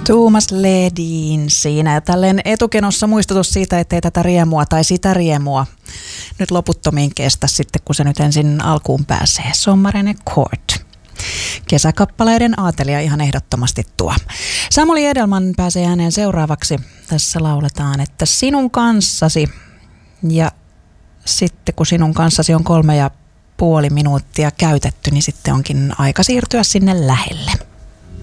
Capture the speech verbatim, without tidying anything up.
Tuomas Ledin siinä ja tälleen etukenossa muistutus siitä, ettei tätä riemua tai sitä riemua nyt loputtomiin kestä sitten, kun se nyt ensin alkuun pääsee. Sommarinen Court. Kesäkappaleiden aatelija ihan ehdottomasti tuo. Samuli Edelman pääsee ääneen seuraavaksi. Tässä lauletaan, että sinun kanssasi ja sitten kun sinun kanssasi on kolme ja puoli minuuttia käytetty, niin sitten onkin aika siirtyä sinne lähelle.